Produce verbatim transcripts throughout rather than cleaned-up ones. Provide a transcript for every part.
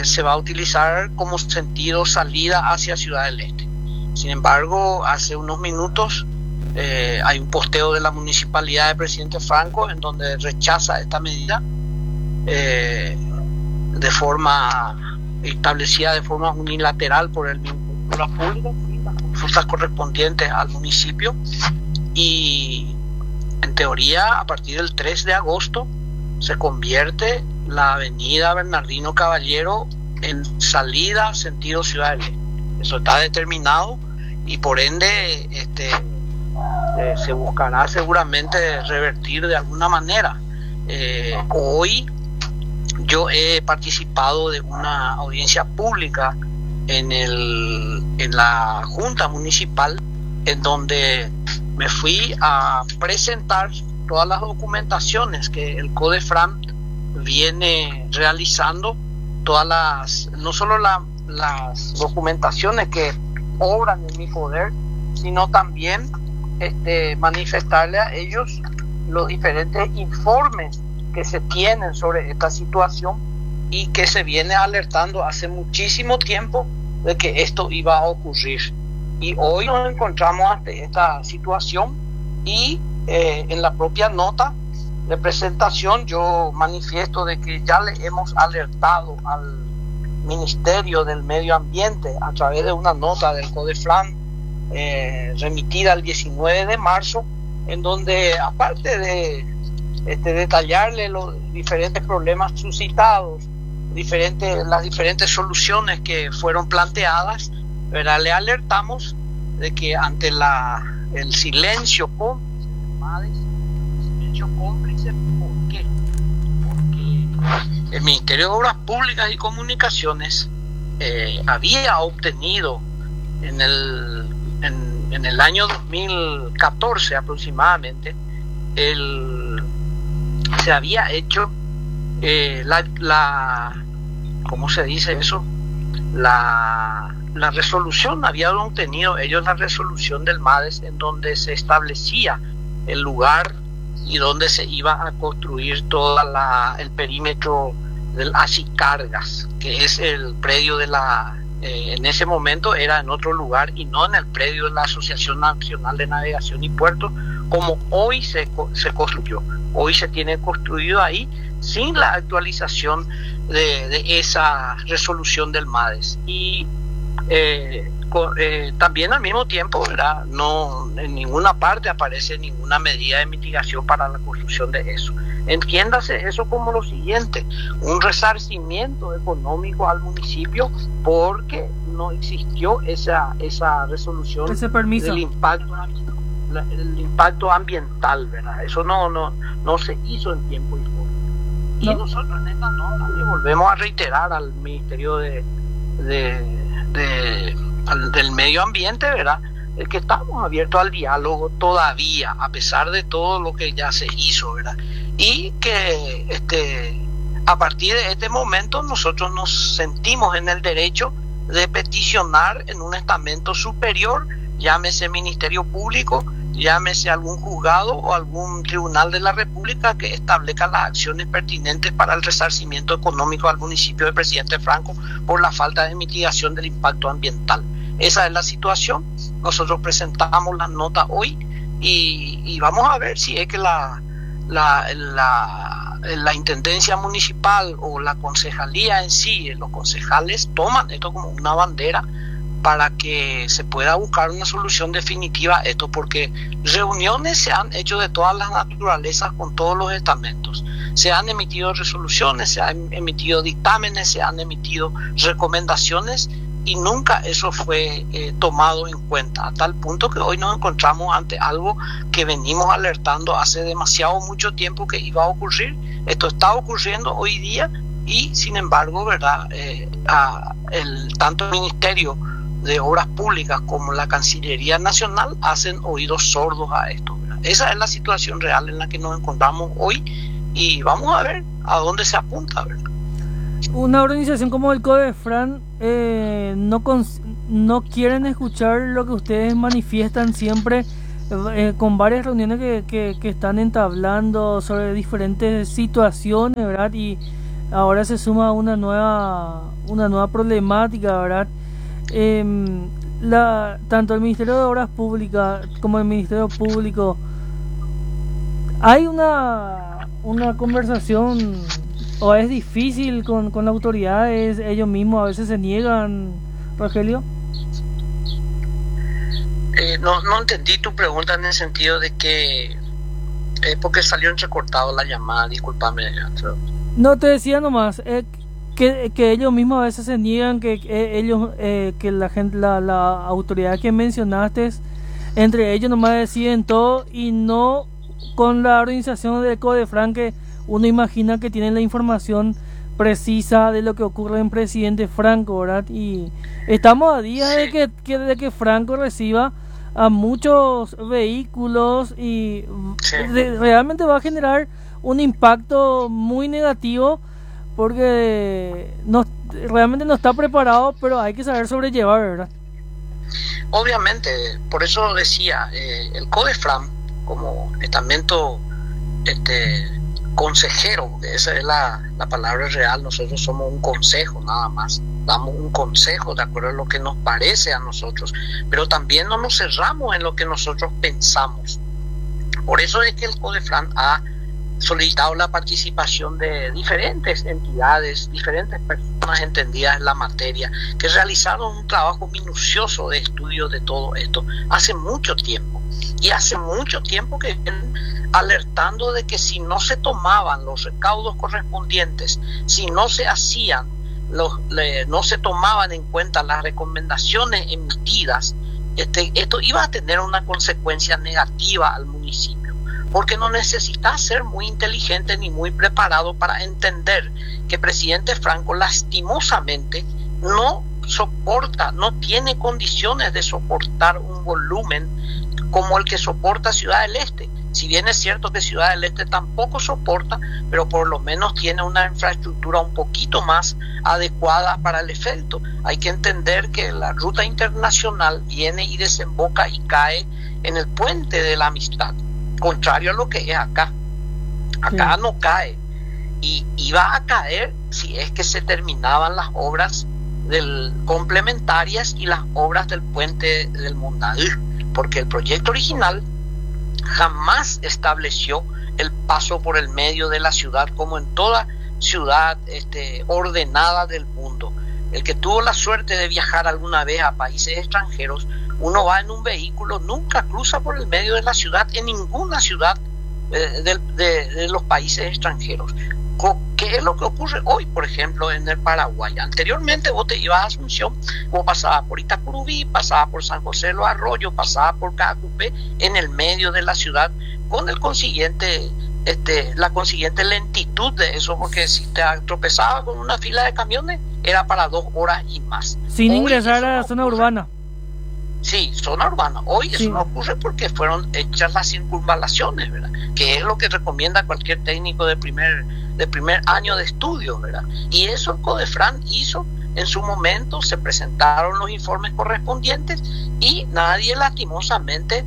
se va a utilizar como sentido salida hacia Ciudad del Este. Sin embargo, hace unos minutos eh, hay un posteo de la municipalidad de Presidente Franco en donde rechaza esta medida eh, de forma establecida de forma unilateral por el Ministerio de Obras Públicas y las consultas correspondientes al municipio, y en teoría a partir del tres de agosto se convierte la avenida Bernardino Caballero en salida sentido Ciudad del Este. Eso está determinado y por ende este, eh, se buscará seguramente revertir de alguna manera. Eh, hoy yo he participado de una audiencia pública en, el, en la Junta Municipal, en donde me fui a presentar todas las documentaciones que el CODEFRAN viene realizando, todas las, no solo la, las documentaciones que obran en mi poder, sino también este, manifestarle a ellos los diferentes informes que se tienen sobre esta situación y que se viene alertando hace muchísimo tiempo de que esto iba a ocurrir. Y hoy nos encontramos ante esta situación y eh, en la propia nota de presentación yo manifiesto de que ya le hemos alertado al Ministerio del Medio Ambiente a través de una nota del CODEFRAN eh, remitida el diecinueve de marzo, en donde aparte de este, detallarle los diferentes problemas suscitados, diferentes, las diferentes soluciones que fueron planteadas, ¿verdad?, le alertamos de que ante la, el silencio cómplice del MADES, el silencio cómplice, ¿por qué? Porque el Ministerio de Obras Públicas y Comunicaciones eh, había obtenido en el, en, en el año dos mil catorce aproximadamente, el, se había hecho eh, la, la, ¿cómo se dice eso? La, la resolución, habían obtenido ellos la resolución del MADES en donde se establecía el lugar y donde se iba a construir todo el perímetro del Acicargas, que es el predio de la, eh, en ese momento era en otro lugar y no en el predio de la Asociación Nacional de Navegación y Puertos, como hoy se, se construyó. Hoy se tiene construido ahí sin la actualización de, de esa resolución del MADES. Y eh, con, eh, también al mismo tiempo, ¿verdad?, no en ninguna parte aparece ninguna medida de mitigación para la construcción de eso. Entiéndase eso como lo siguiente: un resarcimiento económico al municipio porque no existió esa esa resolución, ese permiso del impacto el impacto ambiental, ¿verdad? Eso no no no se hizo en tiempo y forma. Y no. Nosotros en esta nota le volvemos a reiterar al Ministerio de, de, de al, del Medio Ambiente, ¿verdad?, es que estamos abiertos al diálogo todavía, a pesar de todo lo que ya se hizo, ¿verdad? Y que este a partir de este momento nosotros nos sentimos en el derecho de peticionar en un estamento superior, llámese Ministerio Público, llámese algún juzgado o algún tribunal de la República, que establezca las acciones pertinentes para el resarcimiento económico al municipio de Presidente Franco por la falta de mitigación del impacto ambiental. Esa es la situación. Nosotros presentamos la nota hoy y, y vamos a ver si es que la, la, la, la Intendencia Municipal o la Concejalía en sí, los concejales, toman esto como una bandera para que se pueda buscar una solución definitiva a esto, porque reuniones se han hecho de todas las naturalezas con todos los estamentos. Se han emitido resoluciones, se han emitido dictámenes, se han emitido recomendaciones y nunca eso fue eh, tomado en cuenta, a tal punto que hoy nos encontramos ante algo que venimos alertando hace demasiado mucho tiempo que iba a ocurrir. Esto está ocurriendo hoy día y sin embargo, ¿verdad?, eh, a el, tanto el Ministerio de Obras Públicas como la Cancillería Nacional hacen oídos sordos a esto, ¿verdad? Esa es la situación real en la que nos encontramos hoy y vamos a ver a dónde se apunta, ¿verdad? Una organización como el CODEFRAN eh, no, cons- no quieren escuchar lo que ustedes manifiestan siempre, eh, con varias reuniones que, que, que están entablando sobre diferentes situaciones, ¿verdad? Y ahora se suma una nueva una nueva problemática, ¿verdad? Eh, la, tanto el Ministerio de Obras Públicas como el Ministerio Público, hay una una conversación, o es difícil con, con las autoridades, ellos mismos a veces se niegan, Rogelio. Eh, no, no entendí tu pregunta en el sentido de que eh, porque salió entrecortado la llamada, discúlpame. No, te decía nomás eh, que, que ellos mismos a veces se niegan, que eh, ellos eh, que la gente, la, la autoridad que mencionaste, entre ellos nomás deciden todo y no con la organización del CODEFRAN, que uno imagina que tienen la información precisa de lo que ocurre en presidente Franco, ¿verdad? Y estamos a días sí. de que, que de que Franco reciba a muchos vehículos y sí. de, realmente va a generar un impacto muy negativo, porque no, realmente no está preparado, pero hay que saber sobrellevar, ¿verdad? Obviamente, por eso decía, eh, el CODEFRAN como estamento este consejero, esa es la, la palabra real, nosotros somos un consejo nada más, damos un consejo de acuerdo a lo que nos parece a nosotros, pero también no nos cerramos en lo que nosotros pensamos. Por eso es que el CODEFRAN ha solicitado la participación de diferentes entidades, diferentes personas entendidas en la materia, que realizaron un trabajo minucioso de estudio de todo esto hace mucho tiempo, y hace mucho tiempo que vienen alertando de que si no se tomaban los recaudos correspondientes, si no se hacían los, le, no se tomaban en cuenta las recomendaciones emitidas, este, esto iba a tener una consecuencia negativa al municipio, porque no necesitas ser muy inteligente ni muy preparado para entender que presidente Franco lastimosamente no soporta, no tiene condiciones de soportar un volumen como el que soporta Ciudad del Este. Si bien es cierto que Ciudad del Este tampoco soporta, pero por lo menos tiene una infraestructura un poquito más adecuada para el efecto. Hay que entender que la ruta internacional viene y desemboca y cae en el puente de la Amistad, contrario a lo que es acá. Acá sí. no cae, y iba a caer si es que se terminaban las obras del, complementarias y las obras del puente del Mondadí, porque el proyecto original jamás estableció el paso por el medio de la ciudad como en toda ciudad este, ordenada del mundo. El que tuvo la suerte de viajar alguna vez a países extranjeros, uno va en un vehículo, nunca cruza por el medio de la ciudad en ninguna ciudad eh, de, de, de los países extranjeros. ¿Qué es lo que ocurre hoy, por ejemplo, en el Paraguay? Anteriormente vos te ibas a Asunción, vos pasabas por Itacurubí, pasabas por San José de los Arroyos, pasabas por Caacupé, en el medio de la ciudad, con el consiguiente, este, la consiguiente lentitud de eso, porque si te tropezabas con una fila de camiones, era para dos horas y más. Sin hoy ingresar a la zona urbana. Sí, zona urbana. Hoy sí. Eso no ocurre porque fueron hechas las circunvalaciones, ¿verdad? Que es lo que recomienda cualquier técnico de primer de primer año de estudio, ¿verdad? Y eso el CODEFRAN hizo en su momento, se presentaron los informes correspondientes y nadie lastimosamente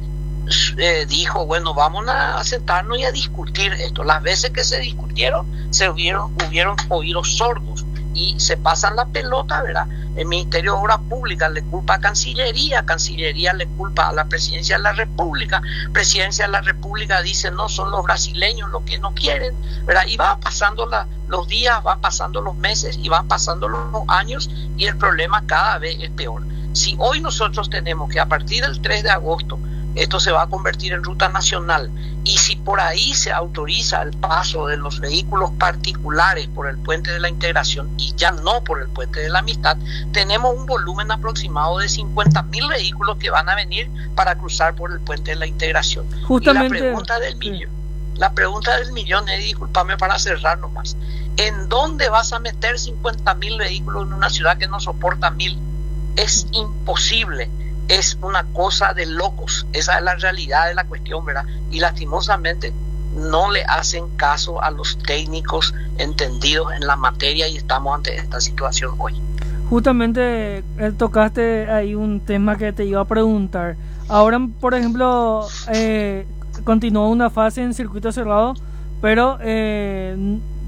eh, dijo, bueno, vamos a sentarnos y a discutir esto. Las veces que se discutieron, se hubieron, hubieron oídos sordos y se pasan la pelota, ¿verdad? El Ministerio de Obras Públicas le culpa a Cancillería, Cancillería le culpa a la Presidencia de la República, Presidencia de la República dice no, son los brasileños los que no quieren, ¿verdad? Y van pasando la, los días, van pasando los meses y van pasando los años y el problema cada vez es peor. Si hoy nosotros tenemos que a partir del tres de agosto esto se va a convertir en ruta nacional, y si por ahí se autoriza el paso de los vehículos particulares por el puente de la Integración y ya no por el puente de la Amistad, tenemos un volumen aproximado de cincuenta mil vehículos que van a venir para cruzar por el puente de la Integración. Justamente, y la pregunta del millón, sí. la pregunta del millón es, discúlpame para cerrar nomás, ¿en dónde vas a meter cincuenta mil vehículos en una ciudad que no soporta mil? Es imposible. Es una cosa de locos, esa es la realidad de la cuestión, ¿verdad? Y lastimosamente no le hacen caso a los técnicos entendidos en la materia y estamos ante esta situación hoy. Justamente eh, tocaste ahí un tema que te iba a preguntar. Ahora, por ejemplo, eh, continúa una fase en circuito cerrado, pero eh,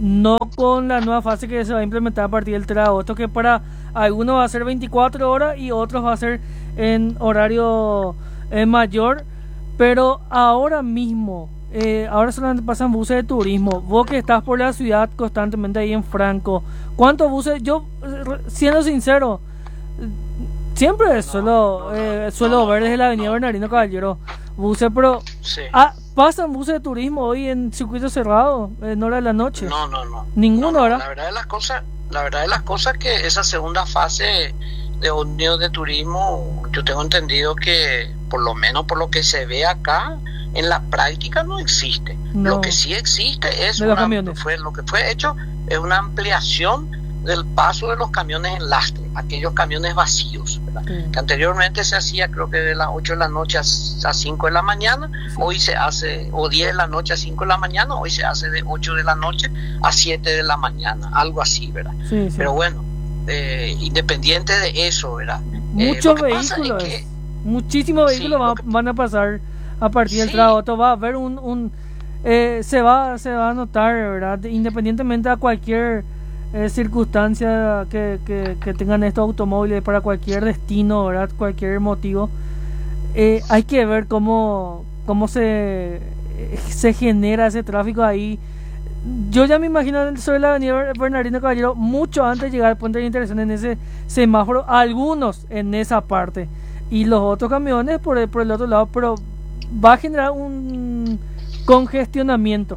no con la nueva fase que se va a implementar a partir del tres de agosto, que para algunos va a ser veinticuatro horas y otros va a ser en horario eh, mayor, pero ahora mismo, eh, ahora solamente pasan buses de turismo. Vos que estás por la ciudad constantemente ahí en Franco, ¿cuántos buses? Yo, siendo sincero, siempre no, suelo, no, eh, no, suelo no, ver desde no, la avenida no. Bernardino Caballero buses, pero sí. ah, ¿pasan buses de turismo hoy en circuito cerrado en hora de la noche? No, no, no. Ninguno, no, no. ¿verdad? La verdad de las cosas, la verdad de las cosas que esa segunda fase de unión de turismo, yo tengo entendido que por lo menos por lo que se ve acá, en la práctica no existe. No. Lo que sí existe es una, fue, lo que fue hecho es una ampliación del paso de los camiones en lastre, aquellos camiones vacíos, ¿verdad? Sí. Que anteriormente se hacía creo que de las ocho de la noche a cinco de la mañana, sí. Hoy se hace, o diez de la noche a cinco de la mañana, hoy se hace de ocho de la noche a siete de la mañana, algo así, ¿verdad? Sí, sí. Pero bueno, eh, independiente de eso, ¿verdad? Muchos eh, vehículos, es que, muchísimos vehículos sí, van, que, van a pasar a partir sí. del trabajo, va a haber un, un eh, se va se va a notar, ¿verdad? Independientemente a cualquier eh, circunstancia que, que, que tengan estos automóviles para cualquier destino, ¿verdad? Cualquier motivo, eh, hay que ver cómo cómo se se genera ese tráfico ahí. Yo ya me imagino sobre la avenida Bernardino Caballero mucho antes de llegar al puente de intersección en ese semáforo, algunos en esa parte y los otros camiones por el, por el otro lado, pero va a generar un congestionamiento.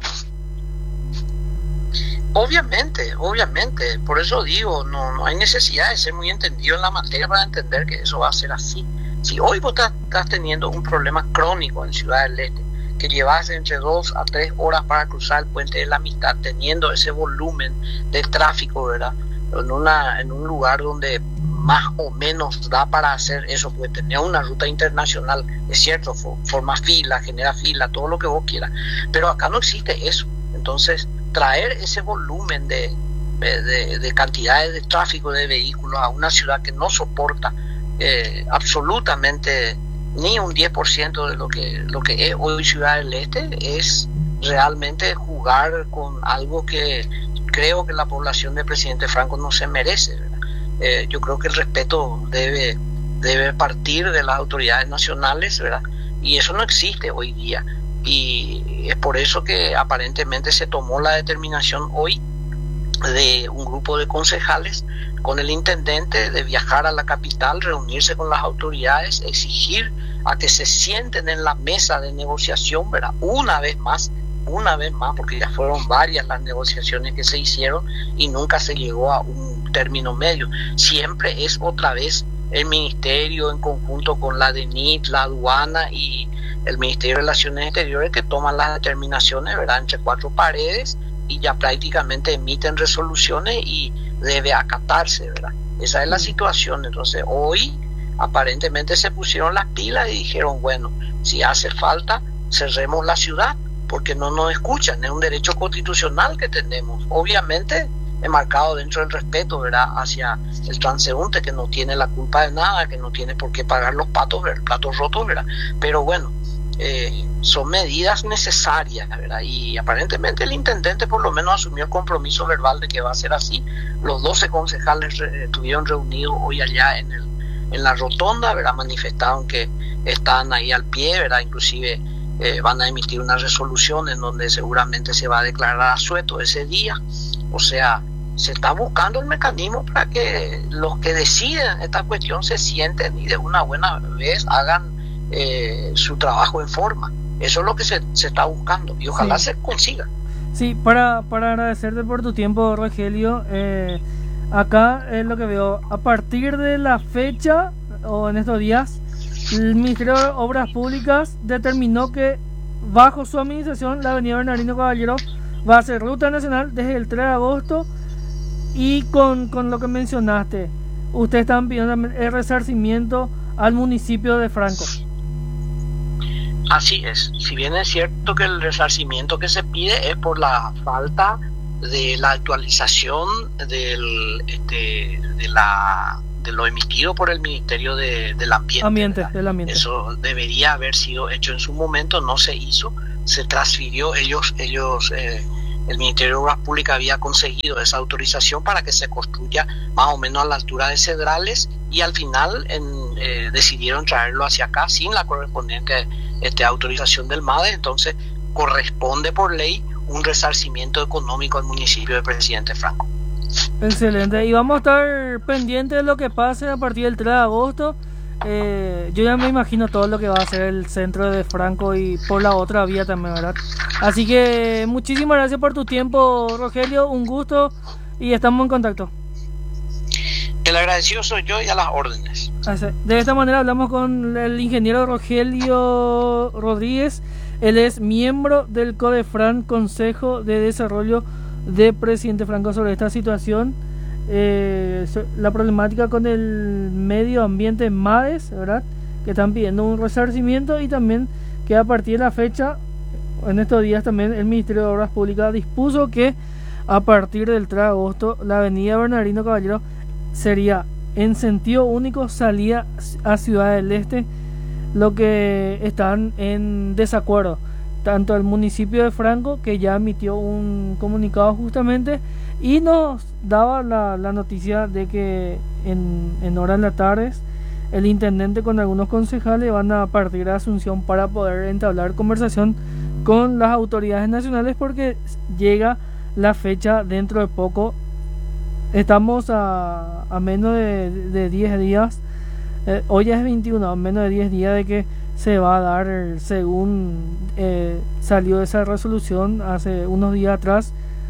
Obviamente, obviamente, por eso digo, no, no hay necesidad de ser muy entendido en la materia para entender que eso va a ser así. Si hoy vos estás, estás teniendo un problema crónico en Ciudad del Este, que llevas entre dos a tres horas para cruzar el puente de la Amistad, teniendo ese volumen de tráfico, ¿verdad? En, una, en un lugar donde más o menos da para hacer eso, porque tener una ruta internacional, es cierto, forma fila, genera fila, todo lo que vos quieras, pero acá no existe eso. Entonces, traer ese volumen de, de, de, de cantidades de tráfico de vehículos a una ciudad que no soporta eh, absolutamente ni un diez por ciento de lo que, lo que es hoy Ciudad del Este, es realmente jugar con algo que creo que la población del presidente Franco no se merece, ¿verdad? Eh, yo creo que el respeto debe, debe partir de las autoridades nacionales, ¿verdad? Y eso no existe hoy día. Y es por eso que aparentemente se tomó la determinación hoy de un grupo de concejales con el intendente de viajar a la capital, reunirse con las autoridades, exigir a que se sienten en la mesa de negociación, ¿verdad? Una vez más, una vez más, porque ya fueron varias las negociaciones que se hicieron y nunca se llegó a un término medio. Siempre es otra vez el ministerio en conjunto con la D E N I T, la aduana y el Ministerio de Relaciones Exteriores que toman las determinaciones, ¿verdad? Entre cuatro paredes y ya prácticamente emiten resoluciones y debe acatarse, ¿verdad? Esa es la situación. Entonces hoy aparentemente se pusieron las pilas y dijeron, bueno, si hace falta cerremos la ciudad porque no nos escuchan, es un derecho constitucional que tenemos, obviamente enmarcado dentro del respeto, ¿verdad?, hacia el transeúnte que no tiene la culpa de nada, que no tiene por qué pagar los patos, ¿verdad?, platos rotos, ¿verdad? Pero bueno, eh, son medidas necesarias, ¿verdad? Y aparentemente el intendente por lo menos asumió el compromiso verbal de que va a ser así. Los doce concejales re- estuvieron reunidos hoy allá en el en la rotonda, ¿verdad? Manifestaron que están ahí al pie, ¿verdad? Inclusive eh, van a emitir una resolución en donde seguramente se va a declarar asueto ese día. O sea, se está buscando el mecanismo para que los que deciden esta cuestión se sienten y de una buena vez hagan eh, su trabajo en forma. Eso es lo que se, se está buscando y ojalá sí se consiga. Sí, para, para agradecerte por tu tiempo, Rogelio. Eh, acá es lo que veo. A partir de la fecha, o en estos días, el Ministerio de Obras Públicas determinó que bajo su administración la avenida Bernardino Caballero va a ser ruta nacional desde el tres de agosto. Y con, con lo que mencionaste, ustedes están pidiendo el resarcimiento al municipio de Franco. Así es, si bien es cierto que el resarcimiento que se pide es por la falta de la actualización del este de la de lo emitido por el Ministerio de, del Ambiente, ambiente del ambiente. Eso debería haber sido hecho en su momento, no se hizo, se transfirió, ellos ellos eh, el Ministerio de Obras Públicas había conseguido esa autorización para que se construya más o menos a la altura de Cedrales, y al final en, eh, decidieron traerlo hacia acá sin la correspondiente este, autorización del MADE. Entonces corresponde por ley un resarcimiento económico al municipio del presidente Franco. Excelente, y vamos a estar pendientes de lo que pase a partir del tres de agosto. Eh, yo ya me imagino todo lo que va a hacer el centro de Franco y por la otra vía también, ¿verdad? Así que muchísimas gracias por tu tiempo, Rogelio, un gusto y estamos en contacto. El agradecido soy yo y a las órdenes. De esta manera hablamos con el ingeniero Rogelio Rodríguez. Él es miembro del CODEFRAN, Consejo de Desarrollo de Presidente Franco, sobre esta situación, eh, la problemática con el medio ambiente MADES, ¿verdad? Que están pidiendo un resarcimiento, y también que a partir de la fecha, en estos días también el Ministerio de Obras Públicas dispuso que a partir del tres de agosto la avenida Bernardino Caballero sería en sentido único, salía a Ciudad del Este, lo que están en desacuerdo tanto el municipio de Franco, que ya emitió un comunicado justamente y nos daba la, la noticia de que en, en horas de la tarde el intendente con algunos concejales van a partir de Asunción para poder entablar conversación con las autoridades nacionales, porque llega la fecha dentro de poco. Estamos a, a menos de, de diez días, eh, hoy es veintiuno, a menos de diez días de que se va a dar, según eh, salió esa resolución hace unos días atrás,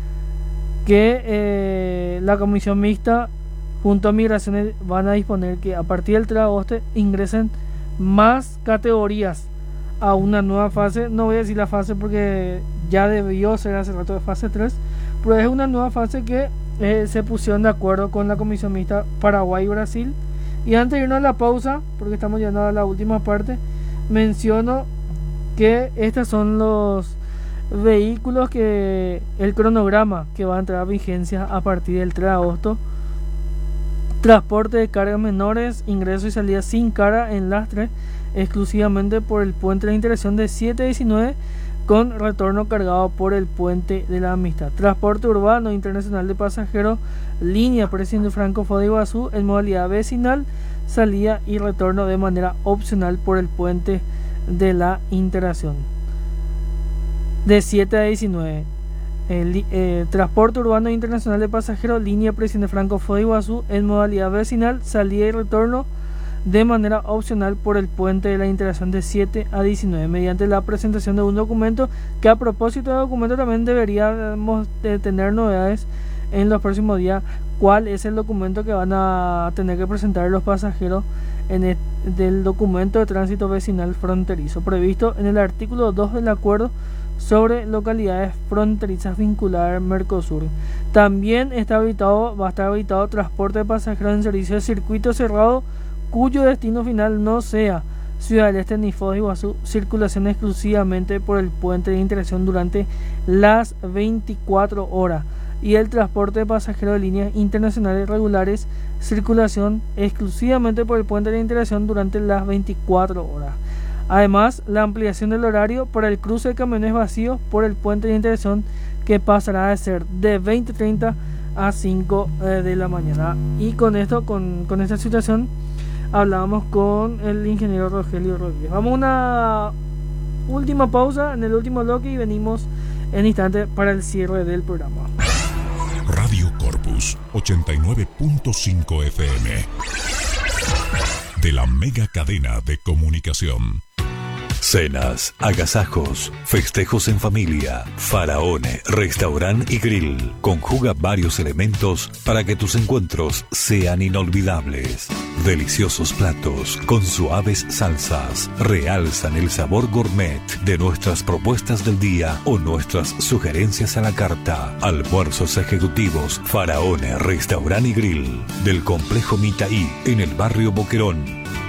que eh, la comisión mixta junto a Migraciones van a disponer que a partir del tres de agosto ingresen más categorías a una nueva fase. No voy a decir la fase porque ya debió ser hace rato de fase tres, pero es una nueva fase que eh, se pusieron de acuerdo con la comisión mixta Paraguay y Brasil. Y antes de irnos a la pausa, porque estamos llegando a la última parte, menciono que estos son los vehículos que el cronograma que va a entrar a vigencia a partir del tres de agosto. Transporte de cargas menores, ingreso y salida sin carga en lastre exclusivamente por el puente de integración de siete a diecinueve, con retorno cargado por el puente de la Amistad. Transporte urbano internacional de pasajeros, línea Presidente Franco Foz de Iguazú en modalidad vecinal, salida y retorno de manera opcional por el puente de la integración de siete a diecinueve. El eh, transporte urbano internacional de pasajeros, línea Presidente Franco Foz de Iguazú en modalidad vecinal, salida y retorno de manera opcional por el puente de la integración de siete a diecinueve, mediante la presentación de un documento, que a propósito de documento también deberíamos de tener novedades en los próximos días. ¿Cuál es el documento que van a tener que presentar los pasajeros en el del documento de tránsito vecinal fronterizo, previsto en el artículo dos del acuerdo sobre localidades fronterizas vinculadas al Mercosur? También está habilitado, va a estar habilitado transporte de pasajeros en servicio de circuito cerrado cuyo destino final no sea Ciudad del Este ni Foz de Iguazú, circulación exclusivamente por el puente de integración durante las veinticuatro horas, y el transporte de pasajeros de líneas internacionales regulares, circulación exclusivamente por el puente de integración durante las veinticuatro horas. Además, la ampliación del horario para el cruce de camiones vacíos por el puente de integración, que pasará de ser de veinte treinta a cinco eh, de la mañana. Y con esto, con, con esta situación, hablábamos con el ingeniero Rogelio Rodríguez. Vamos a una última pausa en el último bloque y venimos en instante para el cierre del programa. Radio Corpus ochenta y nueve punto cinco F M, de la mega cadena de comunicación. Cenas, agasajos, festejos en familia. Faraón, restaurante y grill. Conjuga varios elementos para que tus encuentros sean inolvidables. Deliciosos platos con suaves salsas realzan el sabor gourmet de nuestras propuestas del día o nuestras sugerencias a la carta. Almuerzos ejecutivos. Faraón, restaurante y grill, del complejo Mitaí, en el barrio Boquerón.